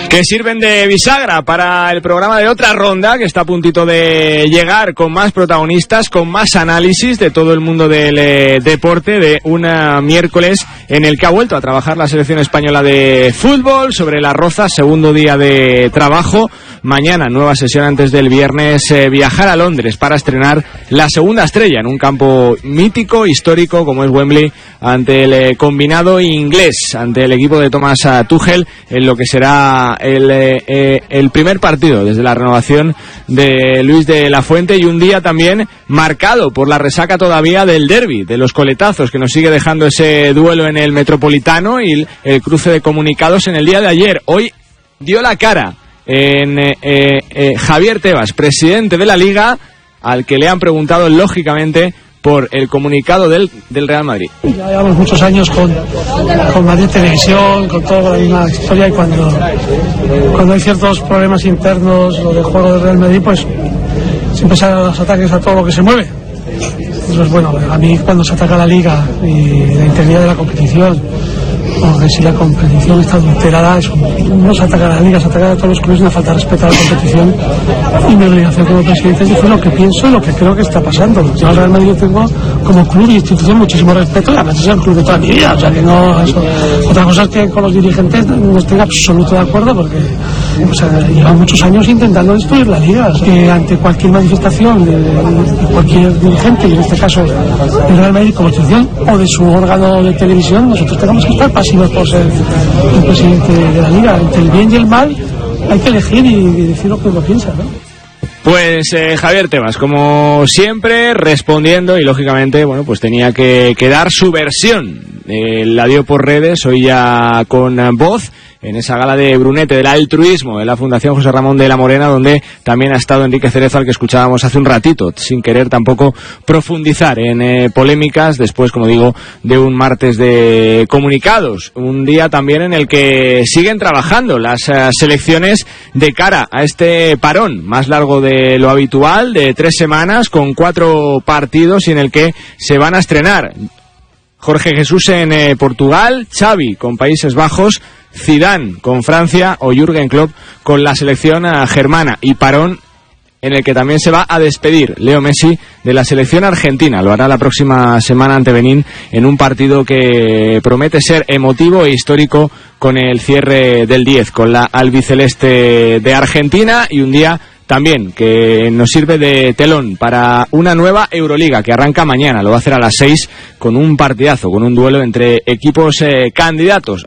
que sirven de bisagra para el programa de otra ronda que está a puntito de llegar, con más protagonistas, con más análisis de todo el mundo del deporte, de un miércoles en el que ha vuelto a trabajar la selección española de fútbol sobre las Rozas, segundo día de trabajo. Mañana, nueva sesión antes del viernes, viajar a Londres para estrenar la segunda estrella en un campo mítico, histórico como es Wembley, ante el combinado inglés, ante el equipo de Thomas Tuchel, en lo que será el primer partido desde la renovación de Luis de la Fuente, y un día también marcado por la resaca todavía del derbi, de los coletazos que nos sigue dejando ese duelo en el Metropolitano y el cruce de comunicados en el día de ayer. Hoy dio la cara en Javier Tebas, presidente de la Liga, al que le han preguntado lógicamente por el comunicado del Real Madrid. Ya llevamos muchos años con Madrid Televisión, con toda la misma historia, y cuando hay ciertos problemas internos o de juego del Real Madrid, pues siempre salen los ataques a todo lo que se mueve. Entonces, bueno, a mí cuando se ataca la Liga y la integridad de la competición, o que si la competición está adulterada, no se ataca a la Liga, se ataca a todos los clubes, una falta de respeto a la competición, y mi obligación como presidente es decir lo que pienso y lo que creo que está pasando. Yo al Real Madrid tengo como club y institución muchísimo respeto, y además es el club de toda mi vida, o sea que no eso. Otra cosa es que con los dirigentes no estoy absoluto de acuerdo, porque llevan muchos años intentando destruir la Liga. O sea, que ante cualquier manifestación de cualquier dirigente, y en este caso del Real Madrid como institución o de su órgano de televisión, nosotros tenemos que estar pasivos por ser el presidente de la Liga. Entre el bien y el mal hay que elegir y decir lo que uno piensa, ¿no? Pues Javier Tebas, como siempre, respondiendo, y lógicamente, bueno, pues tenía que dar su versión. La dio por redes, hoy ya con voz, en esa gala de Brunete del altruismo de la Fundación José Ramón de la Morena, donde también ha estado Enrique Cerezo, al que escuchábamos hace un ratito, sin querer tampoco profundizar en polémicas, después, como digo, de un martes de comunicados, un día también en el que siguen trabajando las selecciones de cara a este parón más largo de lo habitual, de 3 semanas, con 4 partidos, y en el que se van a estrenar Jorge Jesús en Portugal, Xavi con Países Bajos, Zidane con Francia o Jürgen Klopp con la selección germana, y parón en el que también se va a despedir Leo Messi de la selección argentina. Lo hará la próxima semana ante Benín, en un partido que promete ser emotivo e histórico, con el cierre del 10 con la albiceleste de Argentina, y un día también que nos sirve de telón para una nueva Euroliga que arranca mañana. Lo va a hacer a las 6 con un partidazo, con un duelo entre equipos candidatos